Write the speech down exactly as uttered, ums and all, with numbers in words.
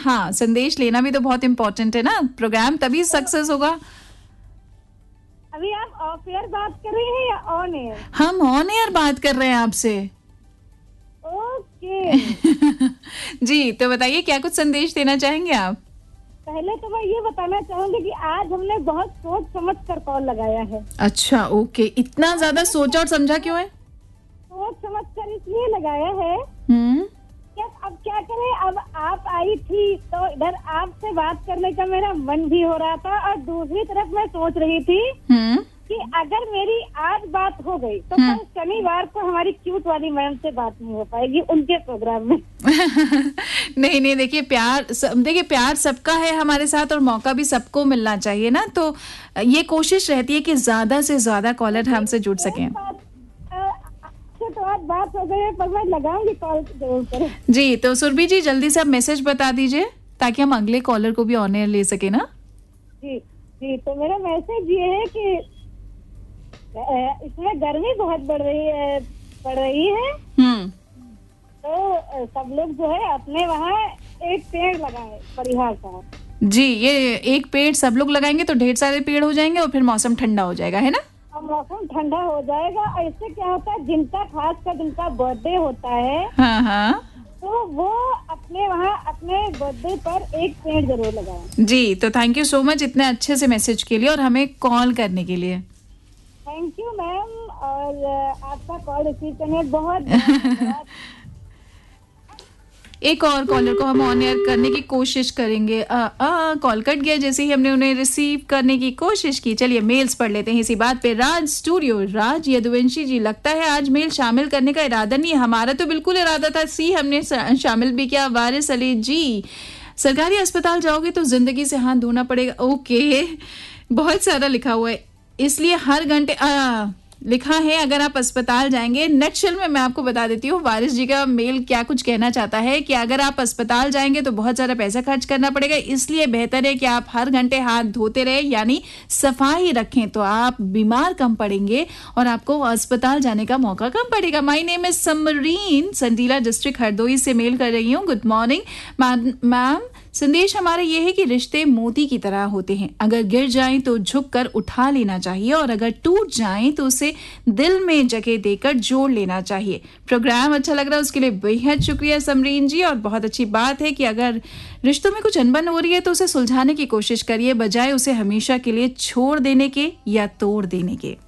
हाँ, संदेश लेना भी तो बहुत इम्पोर्टेंट है ना, प्रोग्राम तभी सक्सेस होगा। अभी आप ऑफ एयर बात कर रही हैं या ऑन एयर? हम ऑन एयर बात कर रहे हैं आपसे। ओके। जी, तो बताइए क्या कुछ संदेश देना चाहेंगे आप? पहले तो मैं ये बताना चाहूंगी कि आज हमने बहुत सोच समझ कर कॉल लगाया है। अच्छा, ओके। इतना ज्यादा सोचा और समझा क्यों है? सोच समझ कर इसलिए लगाया है हम्म कि अब क्या करें, अब आप आई थी तो इधर आपसे बात करने का मेरा मन भी हो रहा था, और दूसरी तरफ मैं सोच रही थी हम्म कि अगर मेरी आज बात हो गई तो कल शनिवार को हमारी क्यूट वाली मैडम से बात नहीं हो पाएगी उनके प्रोग्राम में। नहीं नहीं, देखिए प्यार सब, देखिए प्यार सबका है हमारे साथ, और मौका भी सबको मिलना चाहिए ना, तो ये कोशिश रहती है कि ज्यादा से ज्यादा कॉलर हमसे जुड़ सकें। तो आज बात हो गई है, पर मैं लगाऊंगी कॉल जरूर करें। जी, तो सुरभि जी जल्दी से आप मैसेज बता दीजिए ताकि हम अगले कॉलर को भी ऑन एयर ले सके ना। जी जी, तो मेरा मैसेज ये है कि इसमें गर्मी बहुत बढ़ रही है बढ़ रही है हम्म तो सब लोग जो है अपने वहाँ एक पेड़ लगाए परिहार का। जी, ये एक पेड़ सब लोग लगाएंगे तो ढेर सारे पेड़ हो जाएंगे और फिर मौसम ठंडा हो जाएगा, है ना? और मौसम ठंडा हो जाएगा। ऐसे क्या होता है, जिनका खास कर जिनका बर्थडे होता है, हाँ हाँ, तो वो अपने वहाँ अपने बर्थडे पर एक पेड़ जरूर लगाए। जी, तो थैंक यू सो मच इतने अच्छे से मैसेज के लिए और हमें कॉल करने के लिए। थैंक यू मैम, और आपका कॉल रिसीव करने बहुत धन्यवाद। एक और कॉलर को हम ऑन एयर करने की कोशिश करेंगे। आ, आ, कॉल कट गया जैसे ही हमने उन्हें रिसीव करने की कोशिश की। चलिए मेल्स पढ़ लेते हैं इसी बात पे। राज स्टूडियो, राज यदुवंशी जी, लगता है आज मेल शामिल करने का इरादा नहीं है। हमारा तो बिल्कुल इरादा था, सी हमने शामिल भी किया। वारिस अली जी, सरकारी अस्पताल जाओगे तो जिंदगी से हाथ धोना पड़ेगा। ओके, बहुत सारा लिखा हुआ है, इसलिए हर घंटे आ, लिखा है अगर आप अस्पताल जाएंगे। नटशल में मैं आपको बता देती हूँ वारिस जी का मेल क्या कुछ कहना चाहता है कि अगर आप अस्पताल जाएंगे तो बहुत सारा पैसा खर्च करना पड़ेगा, इसलिए बेहतर है कि आप हर घंटे हाथ धोते रहे, यानी सफाई रखें, तो आप बीमार कम पड़ेंगे और आपको अस्पताल जाने का मौका कम पड़ेगा। My name is Samreen, Sandila district Hardoi से मेल कर रही हूँ। गुड मॉर्निंग मैम, संदेश हमारा यह है कि रिश्ते मोती की तरह होते हैं, अगर गिर जाएं तो झुककर उठा लेना चाहिए और अगर टूट जाएं तो उसे दिल में जगह देकर जोड़ लेना चाहिए। प्रोग्राम अच्छा लग रहा है, उसके लिए बेहद शुक्रिया समरीन जी। और बहुत अच्छी बात है कि अगर रिश्तों में कुछ अनबन हो रही है तो उसे सुलझाने की कोशिश करिए, बजाय उसे हमेशा के लिए छोड़ देने के या तोड़ देने के।